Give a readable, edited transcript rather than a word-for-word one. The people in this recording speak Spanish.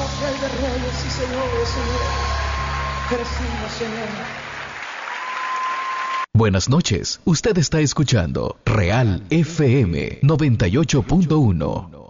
Rey de reyes y Señor de señores. Crecimos, Señor. Buenas noches, usted está escuchando Real FM 98.1.